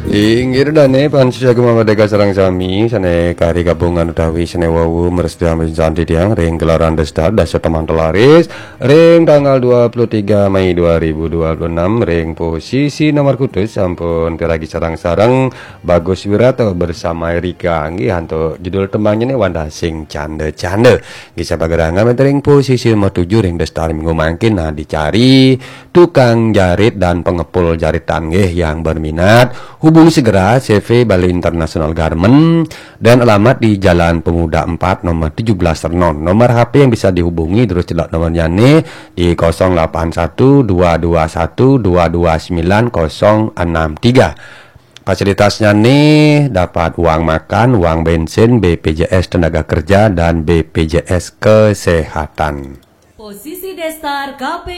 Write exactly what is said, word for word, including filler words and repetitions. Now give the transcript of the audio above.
Inggir dane pansus agama merdeka sareng sami sane kari gabungan utawi sane wawu meresda santi tiang ring gelaran destar dasa teman telaris ring tanggal dua puluh tiga Mei dua ribu dua puluh enam ring posisi nomor kutus sampun piragi sarang-sarang Bagus Wirato bersama Erika nggih hantu judul tembangnya nih Wanda sing cande-cande nggih sabagerangan ring posisi nomor tujuh ring destar minggu mangkin nah dicari tukang jarit dan pengepul jaritan nggih yang berminat hubungi segera C V Bali International Garment dan alamat di Jalan Pemuda empat nomor tujuh belas Renon. Nomor H P yang bisa dihubungi terus celak nomornya nih di nol delapan satu dua dua satu dua dua sembilan nol enam tiga. Fasilitasnya nih dapat uang makan, uang bensin, B P J S tenaga kerja dan B P J S kesehatan. Posisi Destar K P